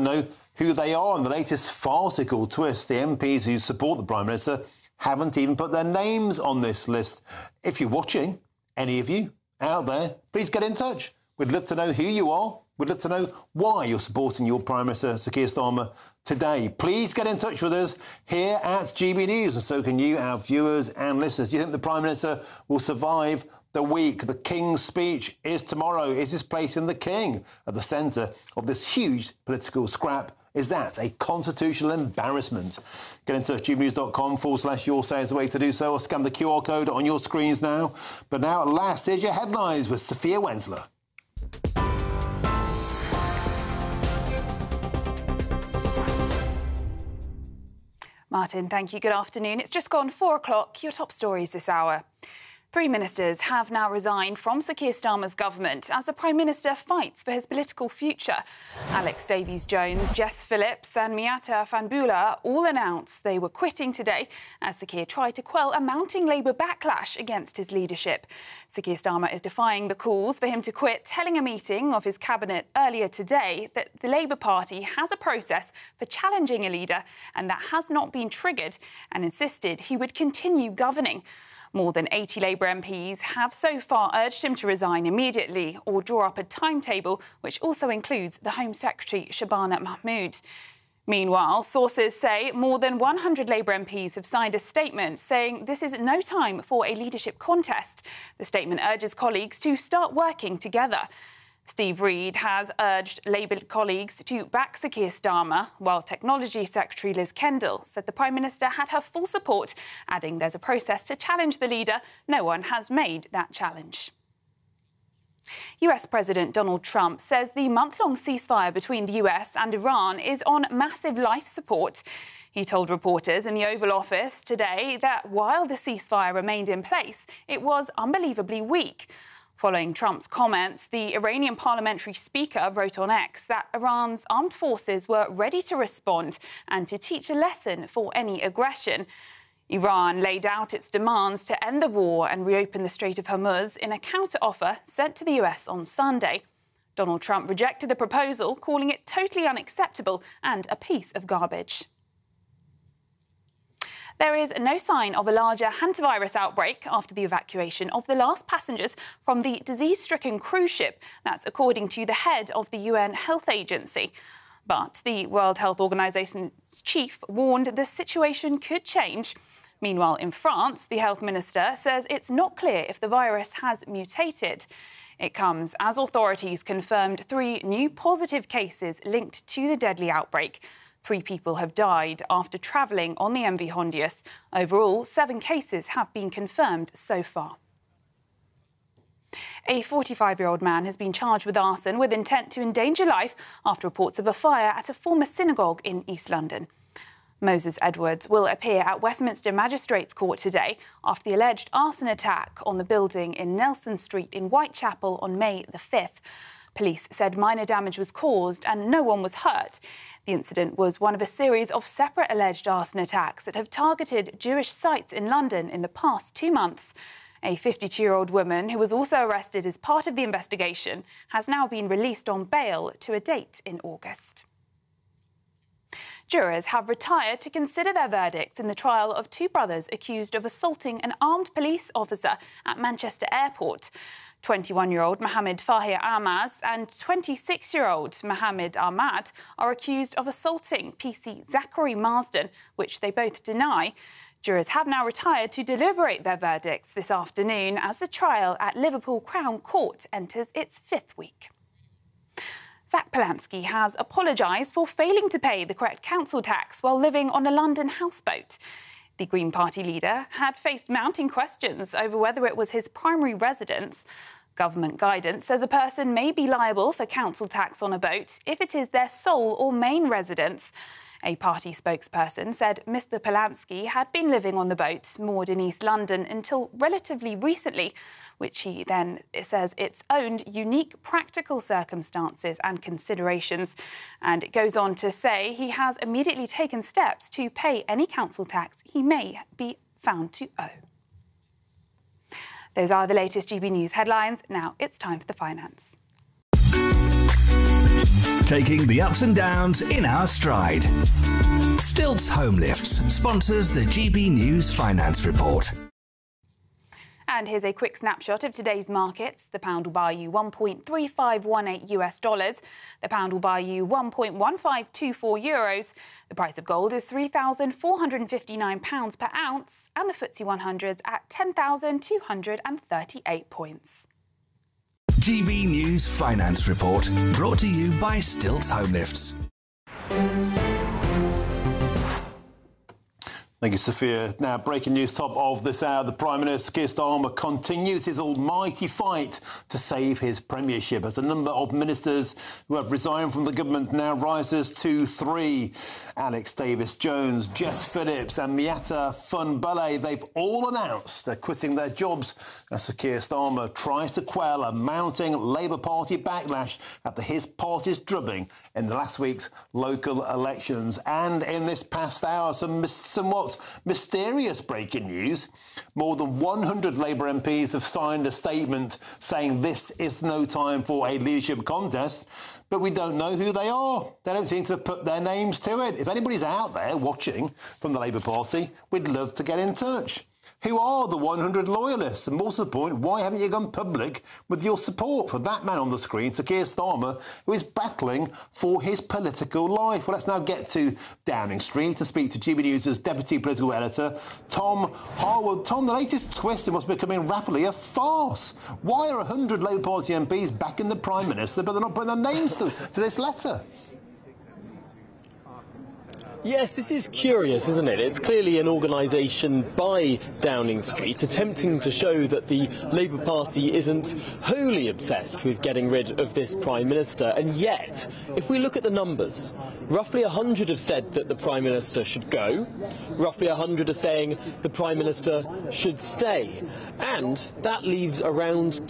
know who they are. And the latest farcical twist, the MPs who support the Prime Minister haven't even put their names on this list. If you're watching, any of you out there, please get in touch. We'd love to know who you are. We'd love to know why you're supporting your Prime Minister, Sir Keir Starmer, today. Please get in touch with us here at GB News, and so can you, our viewers and listeners. Do you think the Prime Minister will survive the week? The King's speech is tomorrow. Is his place in the King at the centre of this huge political scrap? Is that a constitutional embarrassment? Get in touch, gbnews.com/your say is the way to do so, or scan the QR code on your screens now. But now, at last, here's your headlines with Sophia Wensler. Martin, thank you. Good afternoon. It's just gone 4 o'clock. Your top stories this hour. 3 ministers have now resigned from Sir Keir Starmer's government as the Prime Minister fights for his political future. Alex Davies-Jones, Jess Phillips and Miatta Fahnbulleh all announced they were quitting today as Sir Keir tried to quell a mounting Labour backlash against his leadership. Sir Keir Starmer is defying the calls for him to quit, telling a meeting of his cabinet earlier today that the Labour Party has a process for challenging a leader and that has not been triggered, and insisted he would continue governing. More than 80 Labour MPs have so far urged him to resign immediately or draw up a timetable, which also includes the Home Secretary Shabana Mahmood. Meanwhile, sources say more than 100 Labour MPs have signed a statement saying this is no time for a leadership contest. The statement urges colleagues to start working together. Steve Reid has urged Labour colleagues to back Sir Keir Starmer, while Technology Secretary Liz Kendall said the Prime Minister had her full support, adding there's a process to challenge the leader. No one has made that challenge. US President Donald Trump says the month-long ceasefire between the US and Iran is on massive life support. He told reporters in the Oval Office today that while the ceasefire remained in place, it was unbelievably weak. Following Trump's comments, the Iranian parliamentary speaker wrote on X that Iran's armed forces were ready to respond and to teach a lesson for any aggression. Iran laid out its demands to end the war and reopen the Strait of Hormuz in a counter-offer sent to the US on Sunday. Donald Trump rejected the proposal, calling it totally unacceptable and a piece of garbage. There is no sign of a larger hantavirus outbreak after the evacuation of the last passengers from the disease-stricken cruise ship. That's according to the head of the UN Health Agency. But the World Health Organization's chief warned the situation could change. Meanwhile, in France, the health minister says it's not clear if the virus has mutated. It comes as authorities confirmed 3 new positive cases linked to the deadly outbreak. 3 people have died after travelling on the MV Hondius. Overall, 7 cases have been confirmed so far. A 45-year-old man has been charged with arson with intent to endanger life after reports of a fire at a former synagogue in East London. Moses Edwards will appear at Westminster Magistrates Court today after the alleged arson attack on the building in Nelson Street in Whitechapel on May the 5th. Police said minor damage was caused and no one was hurt. The incident was one of a series of separate alleged arson attacks that have targeted Jewish sites in London in the past 2 months. A 52-year-old woman who was also arrested as part of the investigation has now been released on bail to a date in August. Jurors have retired to consider their verdicts in the trial of 2 brothers accused of assaulting an armed police officer at Manchester Airport. 21-year-old Mohammed Fahir Ahmaz and 26-year-old Mohammed Ahmad are accused of assaulting PC Zachary Marsden, which they both deny. Jurors have now retired to deliberate their verdicts this afternoon as the trial at Liverpool Crown Court enters its 5th week. Zach Polanski has apologised for failing to pay the correct council tax while living on a London houseboat. The Green Party leader had faced mounting questions over whether it was his primary residence. Government guidance says a person may be liable for council tax on a boat if it is their sole or main residence. A party spokesperson said Mr Polanski had been living on the boat moored in East London until relatively recently, which he then says it's owned unique practical circumstances and considerations. And it goes on to say he has immediately taken steps to pay any council tax he may be found to owe. Those are the latest GB News headlines. Now it's time for the finance. taking the ups and downs in our stride. Stilts Home Lifts sponsors the GB News Finance Report. And here's a quick snapshot of today's markets. The pound will buy you $1.3518 US. The pound will buy you 1.1524 euros. The price of gold is £3,459 per ounce, and the FTSE 100's at 10,238 points. GB News Finance Report, brought to you by Stilts Home Lifts. Thank you, Sophia. Now, breaking news top of this hour. The Prime Minister, Keir Starmer, continues his almighty fight to save his premiership as the number of ministers who have resigned from the government now rises to 3. Alex Davis-Jones, Jess Phillips and Miatta Funbale, they've all announced they're quitting their jobs as Sir Keir Starmer tries to quell a mounting Labour Party backlash after his party's drubbing in last week's local elections. And in this past hour, somewhat mysterious breaking news. More than 100 Labour MPs have signed a statement saying this is no time for a leadership contest, but we don't know who they are. They don't seem to have put their names to it. If anybody's out there watching from the Labour Party, we'd love to get in touch. Who are the 100 loyalists? And more to the point, why haven't you gone public with your support for that man on the screen, Sir Keir Starmer, who is battling for his political life? Well, let's now get to Downing Street to speak to GB News' Deputy Political Editor, Tom Harwood. Tom, the latest twist in what's becoming rapidly a farce. Why are 100 Labour Party MPs backing the Prime Minister, but they're not putting their names to this letter? Yes, this is curious, isn't it? It's clearly an organisation by Downing Street attempting to show that the Labour Party isn't wholly obsessed with getting rid of this Prime Minister. And yet, if we look at the numbers, roughly 100 have said that the Prime Minister should go. Roughly 100 are saying the Prime Minister should stay. And that leaves around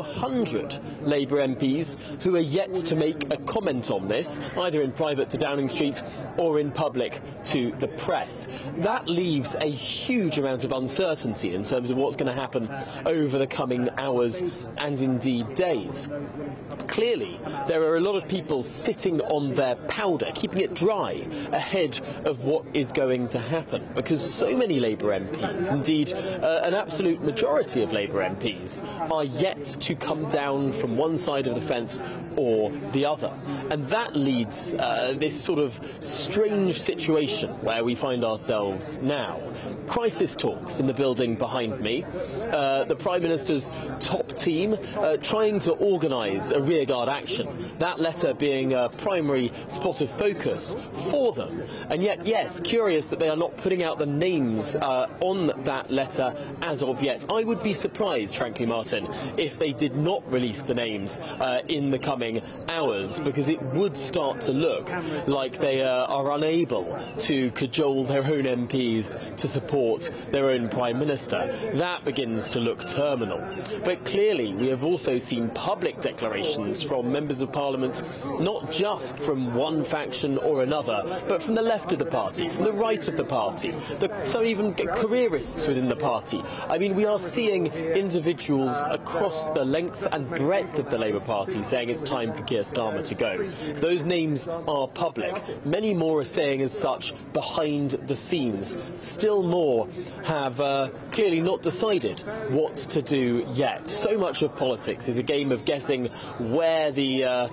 200 Labour MPs who are yet to make a comment on this, either in private to Downing Street or in public to the press. That leaves a huge amount of uncertainty in terms of what's going to happen over the coming hours and indeed days. Clearly, there are a lot of people sitting on their powder, keeping it dry ahead of what is going to happen, because so many Labour MPs, indeed an absolute majority of Labour MPs, are yet to come down from one side of the fence or the other. And that leads this sort of strange situation where we find ourselves now. Crisis talks in the building behind me. The Prime Minister's top team trying to organise a rearguard action, that letter being a primary spot of focus for them. And yet, yes, curious that they are not putting out the names on that letter as of yet. I would be surprised, frankly, Martin, if they did not release the names in the coming hours, because it would start to look like they are unable to cajole their own MPs to support their own Prime Minister. That begins to look terminal. But clearly, we have also seen public declarations from members of Parliament, not just from one faction or another, but from the left of the party, from the right of the party, some even careerists within the party. I mean, we are seeing individuals across the length and breadth of the Labour Party saying it's time for Keir Starmer to go. Those names are public. Many more are saying as such behind the scenes. Still more have clearly not decided what to do yet. So much of politics is a game of guessing where the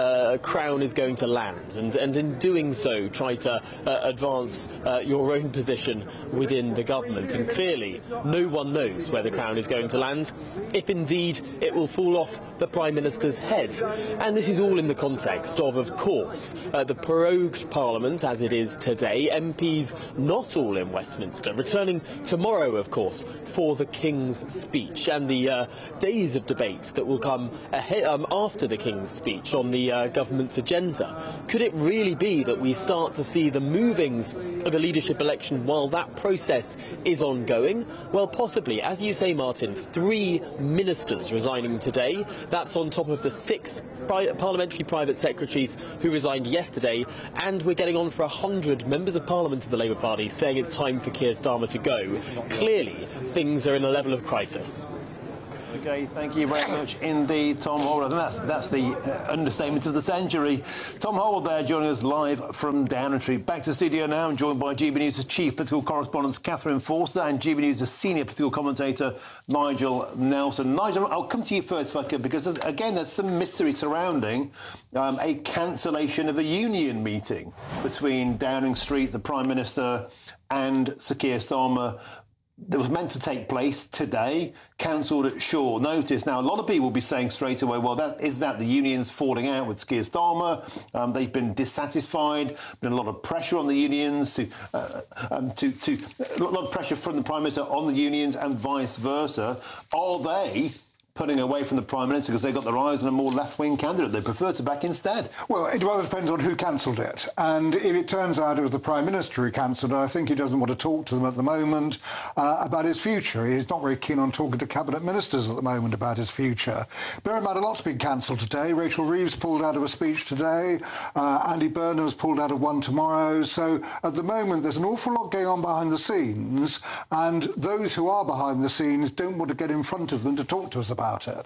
crown is going to land, and in doing so try to advance your own position within the government. And clearly no one knows where the crown is going to land, if indeed it will fall off the Prime Minister's head. And this is all in the context of course, the prorogued Parliament as it is today, MPs not all in Westminster, returning tomorrow, of course, for the King's speech and the days of debate that will come ahead, after the King's speech on the government's agenda. Could it really be that we start to see the movings of a leadership election while that process is ongoing? Well, possibly. As you say, Martin, 3 ministers resigning today. That's on top of the 6 parliamentary private secretaries who resigned yesterday, and we're getting on for 100 members of Parliament of the Labour Party saying it's time for Keir Starmer to go. Clearly, things are in a level of crisis. OK, thank you very much indeed, Tom Horwood. I think that's the understatement of the century. Tom Horwood there joining us live from Downing Street. Back to the studio now. I'm joined by GB News' chief political correspondent, Catherine Forster, and GB News' senior political commentator, Nigel Nelson. Nigel, I'll come to you first if I could, because, again, there's some mystery surrounding a cancellation of a union meeting between Downing Street, the Prime Minister, and Sir Keir Starmer. That was meant to take place today, cancelled at short notice. Now, a lot of people will be saying straight away, well, is that the unions falling out with Keir Starmer? They've been dissatisfied, been a lot of pressure on the unions, a lot of pressure from the Prime Minister on the unions and vice versa. Are they putting away from the Prime Minister because they've got their eyes on a more left-wing candidate they prefer to back instead? Well, it rather depends on who cancelled it. And if it turns out it was the Prime Minister who cancelled it, I think he doesn't want to talk to them at the moment about his future. He's not very keen on talking to Cabinet Ministers at the moment about his future. Bear in mind, a lot's been cancelled today. Rachel Reeves pulled out of a speech today. Andy Burnham has pulled out of one tomorrow. So at the moment, there's an awful lot going on behind the scenes, and those who are behind the scenes don't want to get in front of them to talk to us about it.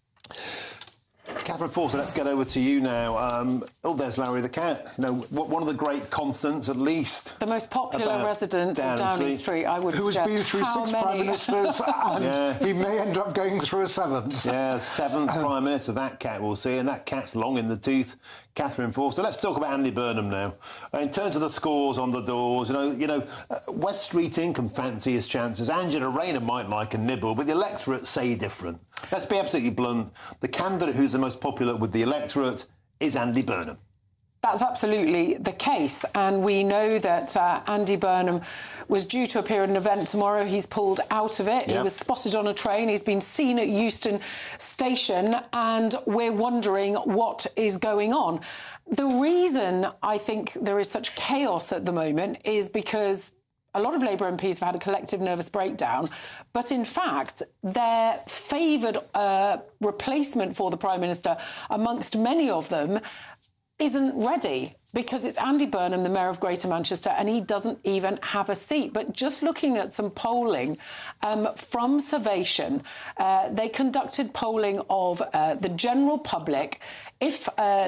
Catherine Forster, let's get over to you now. There's Larry the cat. You know, one of the great constants, at least. The most popular resident of Downing Street, I would suggest. Who has been through 6 Prime Ministers, and he may end up going through a 7th. Yeah, 7th Prime Minister, that cat we'll see, and that cat's long in the tooth. Catherine Forster. Let's talk about Andy Burnham now. In terms of the scores on the doors, West Street can fancy his chances. Angela Rayner might like a nibble, but the electorate say different. Let's be absolutely blunt. The candidate who's the most popular with the electorate is Andy Burnham. That's absolutely the case, and we know that Andy Burnham was due to appear at an event tomorrow. He's pulled out of it. Yep. He was spotted on a train. He's been seen at Euston Station, and we're wondering what is going on. The reason I think there is such chaos at the moment is because a lot of Labour MPs have had a collective nervous breakdown, but in fact, their favoured replacement for the Prime Minister, amongst many of them, isn't ready, because it's Andy Burnham, the Mayor of Greater Manchester, and he doesn't even have a seat. But just looking at some polling from Survation, they conducted polling of the general public. If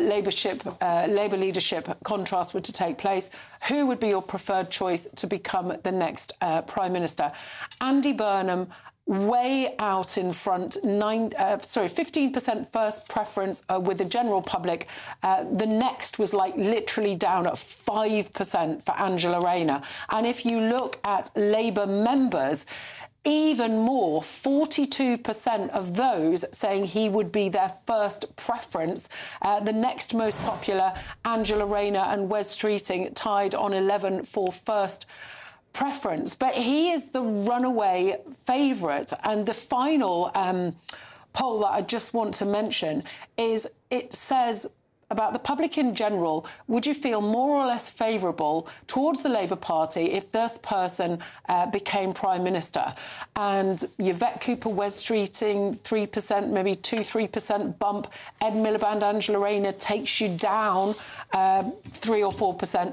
Labour leadership contrast were to take place, who would be your preferred choice to become the next Prime Minister? Andy Burnham, way out in front, 15% first preference with the general public. The next was literally down at 5% for Angela Rayner. And if you look at Labour members, even more, 42% of those saying he would be their first preference. The next most popular, Angela Rayner and Wes Streeting, tied on 11 for first preference. But he is the runaway favourite. And the final poll that I just want to mention is, it says about the public in general, would you feel more or less favourable towards the Labour Party if this person became Prime Minister? And Yvette Cooper, Wes Streeting, 3%, maybe 2-3% bump. Ed Miliband, Angela Rayner takes you down 3 or 4%.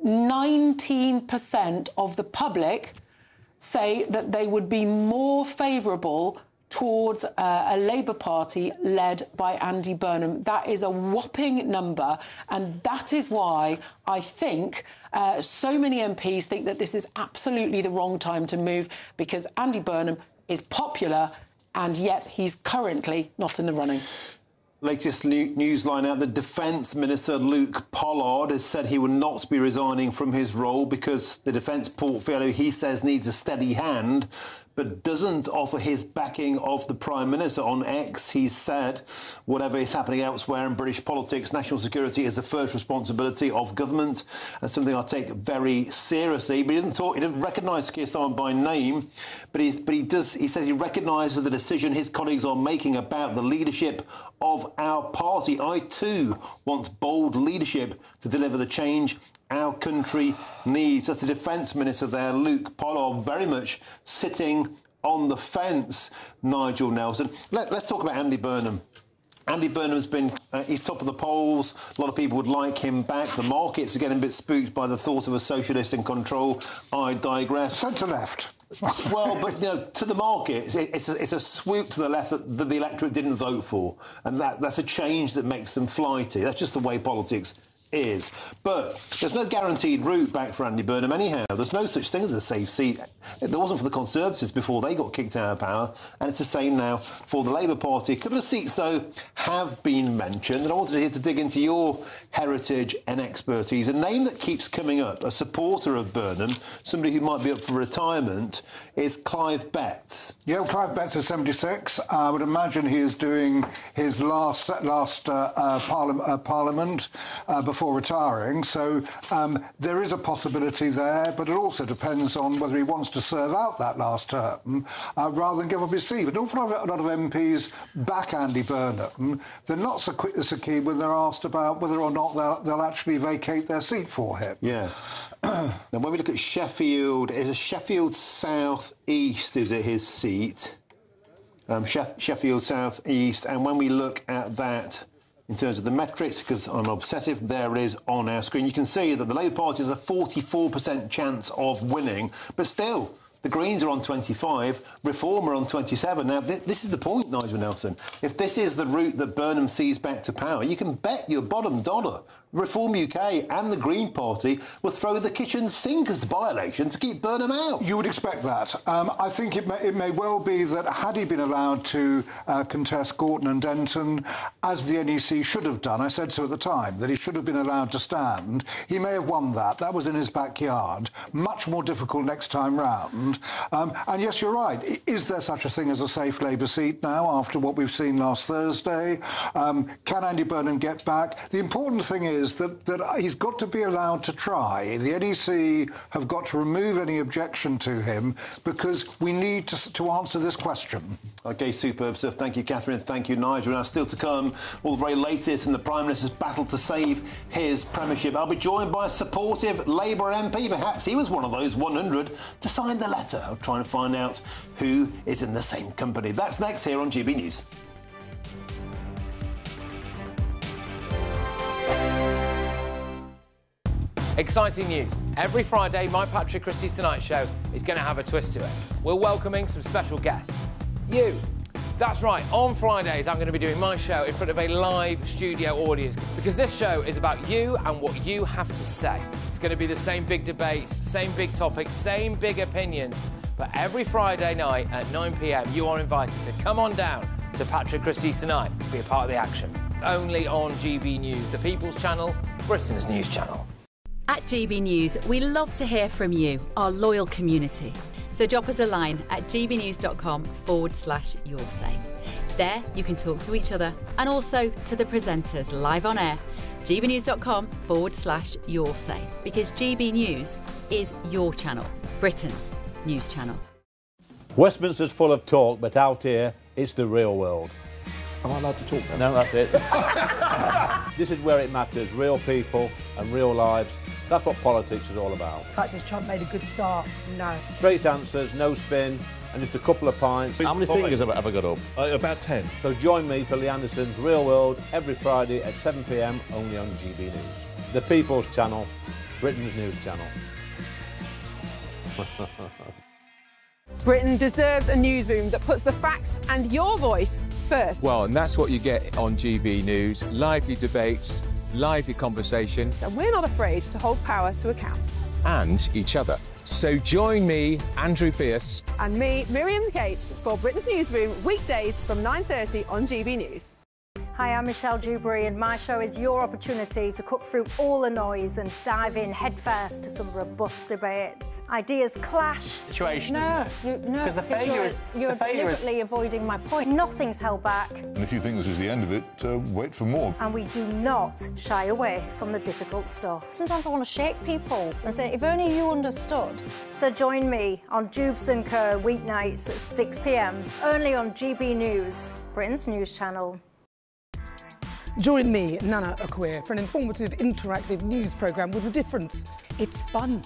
19% of the public say that they would be more favourable towards a Labour Party led by Andy Burnham. That is a whopping number, and that is why I think so many MPs think that this is absolutely the wrong time to move, because Andy Burnham is popular, and yet he's currently not in the running. Latest news line out, the Defence Minister, Luke Pollard, has said he will not be resigning from his role because the defence portfolio, he says, needs a steady hand, but doesn't offer his backing of the Prime Minister. On X, he said, whatever is happening elsewhere in British politics, national security is the first responsibility of government, and something I take very seriously. But he doesn't recognise Keir Starmer by name, but he says he recognises the decision his colleagues are making about the leadership of our party. I too want bold leadership to deliver the change our country needs. That's the Defence Minister there, Luke Pollard, very much sitting on the fence, Nigel Nelson. Let's talk about Andy Burnham. Andy Burnham's been, he's top of the polls. A lot of people would like him back. The markets are getting a bit spooked by the thought of a socialist in control. I digress. Centre-left. Well, but you know, to the market, it's a swoop to the left that the electorate didn't vote for, and that's a change that makes them flighty. That's just the way politics is. But there's no guaranteed route back for Andy Burnham anyhow. There's no such thing as a safe seat. There wasn't for the Conservatives before they got kicked out of power, and it's the same now for the Labour Party. A couple of seats, though, have been mentioned, and I wanted here to dig into your heritage and expertise. A name that keeps coming up, a supporter of Burnham, somebody who might be up for retirement, is Clive Betts. Yeah, Clive Betts is 76. I would imagine he is doing his last Parliament before retiring, so there is a possibility there, but it also depends on whether he wants to serve out that last term rather than give up his seat. But an awful lot of MPs back Andy Burnham. They're not so quick as a key when they're asked about whether or not they'll actually vacate their seat for him. Yeah. Now, when we look at Sheffield, is it Sheffield South East, is it his seat? Sheffield South East, and when we look at that in terms of the metrics, because I'm obsessive, there it is on our screen. You can see that the Labour Party has a 44% chance of winning, but still, the Greens are on 25, Reform are on 27. Now, this is the point, Nigel Nelson. If this is the route that Burnham sees back to power, you can bet your bottom dollar Reform UK and the Green Party will throw the kitchen sink as by-election to keep Burnham out. You would expect that. I think it may well be that had he been allowed to contest Gorton and Denton, as the NEC should have done, I said so at the time, that he should have been allowed to stand, he may have won that. That was in his backyard. Much more difficult next time round. And yes, you're right. Is there such a thing as a safe Labour seat now after what we've seen last Thursday? Can Andy Burnham get back? The important thing is that he's got to be allowed to try. The NEC have got to remove any objection to him because we need to answer this question. OK, superb stuff. Thank you, Catherine. Thank you, Nigel. Now, still to come, all the very latest in the Prime Minister's battle to save his premiership. I'll be joined by a supportive Labour MP. Perhaps he was one of those 100 to sign the letter. I'm trying to find out who is in the same company. That's next here on GB News. Exciting news. Every Friday, my Patrick Christie's Tonight Show is going to have a twist to it. We're welcoming some special guests. You. That's right, on Fridays I'm going to be doing my show in front of a live studio audience because this show is about you and what you have to say. It's going to be the same big debates, same big topics, same big opinions. But every Friday night at 9 p.m, you are invited to come on down to Patrick Christie's Tonight to be a part of the action. Only on GB News, the People's Channel, Britain's news channel. At GB News, we love to hear from you, our loyal community. So drop us a line at gbnews.com/yoursay. There you can talk to each other and also to the presenters live on air. gbnews.com/yoursay, because GB News is your channel, Britain's news channel. Westminster's full of talk, but out here, it's the real world. Am I allowed to talk now? No, that's it. This is where it matters, real people and real lives. That's what politics is all about. The fact is Trump made a good start, no. Straight answers, no spin, and just a couple of pints. How many fingers have I got up? About 10. So join me for Lee Anderson's Real World every Friday at 7 p.m, only on GB News. The People's Channel, Britain's news channel. Britain deserves a newsroom that puts the facts and your voice first. Well, and that's what you get on GB News. Lively debates, lively conversation. And we're not afraid to hold power to account. And each other. So join me, Andrew Pierce. And me, Miriam Gates, for Britain's Newsroom, weekdays from 9:30 on GB News. Hi, I'm Michelle Dewberry, and my show is your opportunity to cut through all the noise and dive in headfirst to some robust debates. Ideas clash. Situation, no, isn't it? Because the failure is... You're deliberately avoiding my point. Nothing's held back. And if you think this is the end of it, wait for more. And we do not shy away from the difficult stuff. Sometimes I want to shake people and say, if only you understood. So join me on Jubes & Co. weeknights at 6 p.m, only on GB News, Britain's news channel. Join me, Nana Akwe, for an informative, interactive news programme with a difference. It's fun.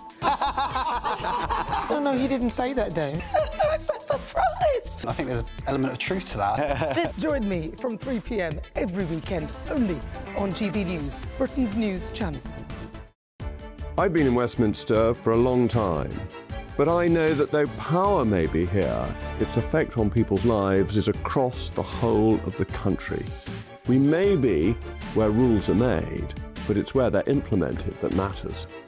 No, he didn't say that, Dave. I'm so surprised. I think there's an element of truth to that. Join me from 3 p.m. every weekend, only on GB News, Britain's news channel. I've been in Westminster for a long time. But I know that though power may be here, its effect on people's lives is across the whole of the country. We may be where rules are made, but it's where they're implemented that matters.